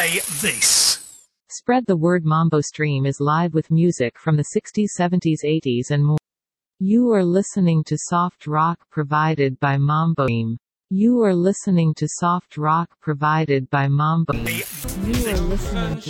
Play this. Spread the word. Mambo Stream is live with music from the 60s, 70s, 80s and more. You are listening to soft rock provided by Mambo Stream. You are listening to soft rock provided by Mambo. You are listening to